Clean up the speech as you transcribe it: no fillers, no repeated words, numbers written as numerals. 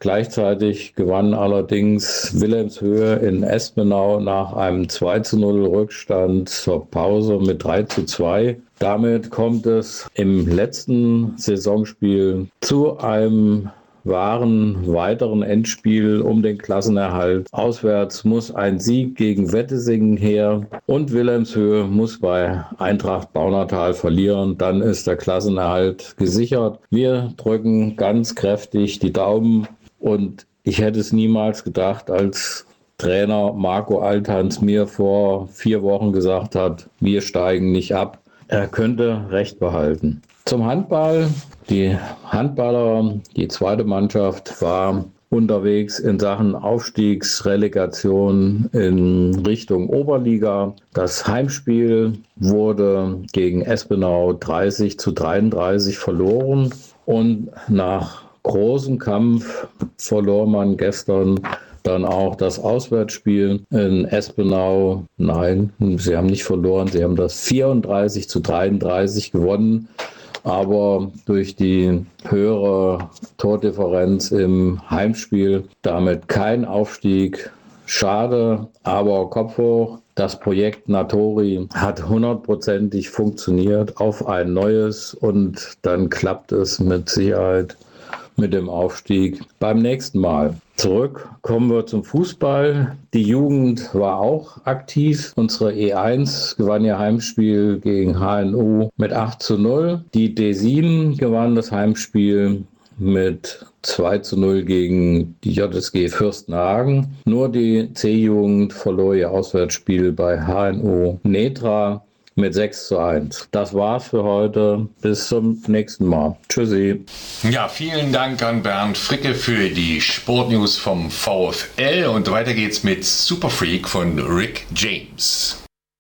Gleichzeitig gewann allerdings Wilhelmshöhe in Espenau nach einem 2:0 Rückstand zur Pause mit 3:2. Damit kommt es im letzten Saisonspiel zu einem wahren weiteren Endspiel um den Klassenerhalt. Auswärts muss ein Sieg gegen Wettesingen her und Wilhelmshöhe muss bei Eintracht Baunatal verlieren. Dann ist der Klassenerhalt gesichert. Wir drücken ganz kräftig die Daumen und ich hätte es niemals gedacht, als Trainer Marco Althans mir vor 4 Wochen gesagt hat, wir steigen nicht ab. Er könnte recht behalten. Zum Handball. Die Handballer, die zweite Mannschaft, war unterwegs in Sachen Aufstiegsrelegation in Richtung Oberliga. Das Heimspiel wurde gegen Espenau 30:33 verloren und nach großem Kampf verlor man gestern dann auch das Auswärtsspiel in Espenau. Nein, sie haben nicht verloren, sie haben das 34:33 gewonnen. Aber durch die höhere Tordifferenz im Heimspiel damit kein Aufstieg. Schade, aber Kopf hoch. Das Projekt Natori hat 100%ig funktioniert auf ein neues und dann klappt es mit Sicherheit mit dem Aufstieg beim nächsten Mal. Zurück kommen wir zum Fußball. Die Jugend war auch aktiv. Unsere E1 gewann ihr Heimspiel gegen HNU mit 8:0. Die D7 gewann das Heimspiel mit 2:0 gegen die JSG Fürstenhagen. Nur die C-Jugend verlor ihr Auswärtsspiel bei HNU Netra mit 6:1. Das war's für heute. Bis zum nächsten Mal. Tschüssi. Ja, vielen Dank an Bernd Fricke für die Sportnews vom VfL und weiter geht's mit Superfreak von Rick James.